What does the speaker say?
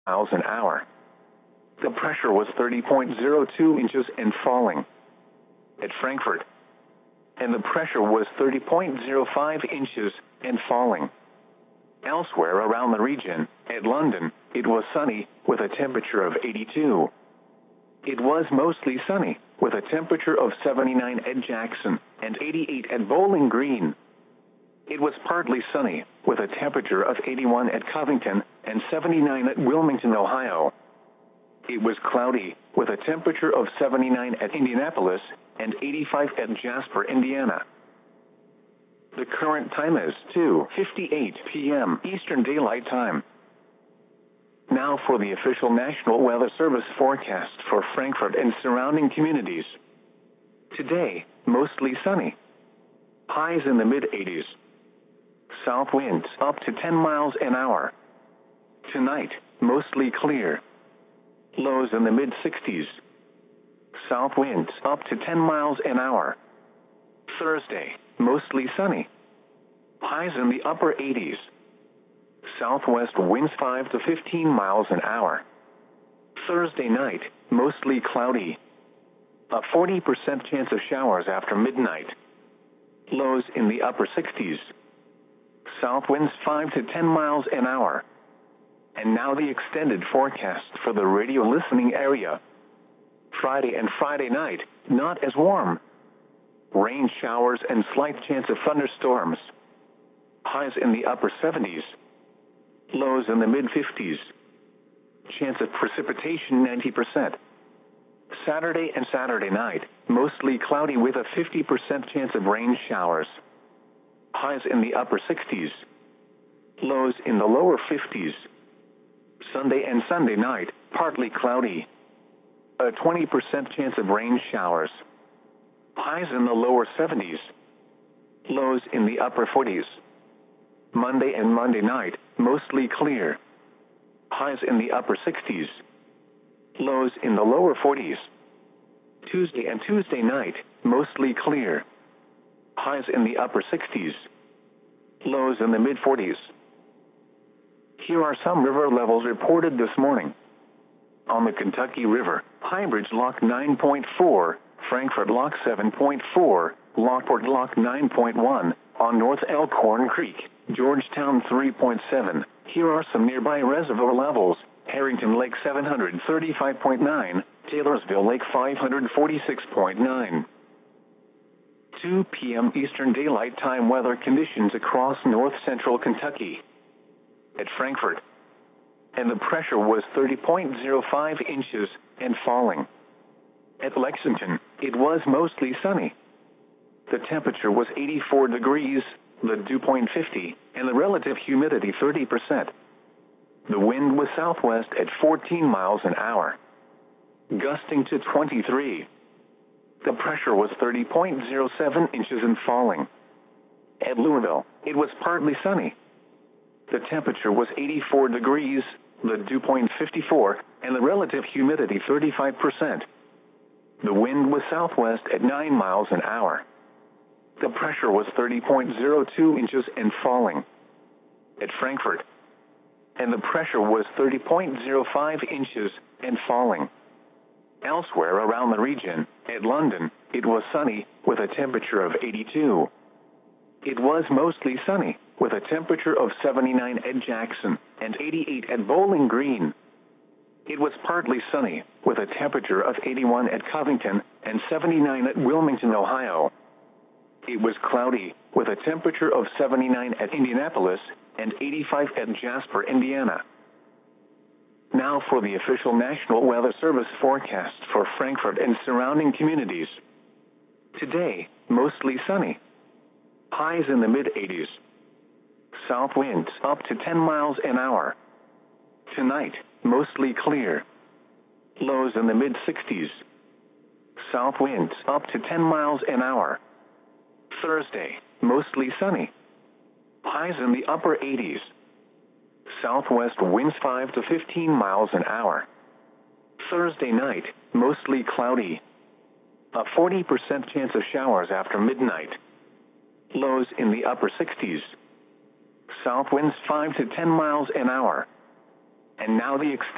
miles an hour. The pressure was 30.02 inches and falling. At Frankfurt, and the pressure was 30.05 inches and falling. Elsewhere around the region, at London, it was sunny with a temperature of 82. It was mostly sunny with a temperature of 79 at Jackson and 88 at Bowling Green. It was partly sunny with a temperature of 81 at Covington and 79 at Wilmington, Ohio. It was cloudy with a temperature of 79 at Indianapolis and 85 at Jasper, Indiana. The current time is 2:58 p.m. Eastern Daylight Time. Now for the official National Weather Service forecast for Frankfurt and surrounding communities. Today, mostly sunny. Highs in the mid-80s. South winds up to 10 miles an hour. Tonight, mostly clear. Lows in the mid-60s. South winds up to 10 miles an hour. Thursday, mostly sunny. Highs in the upper 80s. Southwest winds 5 to 15 miles an hour. Thursday night, mostly cloudy. A 40% chance of showers after midnight. Lows in the upper 60s. South winds 5 to 10 miles an hour. And now the extended forecast for the radio listening area. Friday and Friday night, not as warm. Rain showers and slight chance of thunderstorms. Highs in the upper 70s. Lows in the mid-50s. Chance of precipitation 90%. Saturday and Saturday night, mostly cloudy with a 50% chance of rain showers. Highs in the upper 60s. Lows in the lower 50s. Sunday and Sunday night, partly cloudy. A 20% chance of rain showers. Highs in the lower 70s. Lows in the upper 40s. Monday and Monday night, mostly clear. Highs in the upper 60s. Lows in the lower 40s. Tuesday and Tuesday night, mostly clear. Highs in the upper 60s. Lows in the mid-40s. Here are some river levels reported this morning. On the Kentucky River, Highbridge Lock 9.4, Frankfurt Lock 7.4, Lockport Lock 9.1, on North Elkhorn Creek, Georgetown 3.7. Here are some nearby reservoir levels. Harrington Lake 735.9, Taylorsville Lake 546.9. 2 p.m. Eastern Daylight Time weather conditions across north-central Kentucky. At Frankfurt, and the pressure was 30.05 inches and falling. At Lexington, it was mostly sunny. The temperature was 84 degrees, the dew point 50, and the relative humidity 30%. The wind was southwest at 14 miles an hour, gusting to 23. The pressure was 30.07 inches and falling. At Louisville, it was partly sunny. The temperature was 84 degrees, the dew point 54, and the relative humidity 35%. The wind was southwest at 9 miles an hour. The pressure was 30.02 inches and falling. At Frankfurt, and the pressure was 30.05 inches and falling. Elsewhere around the region, at London, it was sunny with a temperature of 82. It was mostly sunny with a temperature of 79 at Jackson and 88 at Bowling Green. It was partly sunny with a temperature of 81 at Covington and 79 at Wilmington, Ohio. It was cloudy with a temperature of 79 at Indianapolis and 85 at Jasper, Indiana. Now for the official National Weather Service forecast for Frankfurt and surrounding communities. Today, mostly sunny. Highs in the mid-80s. South winds up to 10 miles an hour. Tonight, mostly clear. Lows in the mid-60s. South winds up to 10 miles an hour. Thursday, mostly sunny. Highs in the upper 80s. Southwest winds 5 to 15 miles an hour. Thursday night, mostly cloudy. A 40% chance of showers after midnight. Lows in the upper 60s. South winds 5 to 10 miles an hour. And now the extent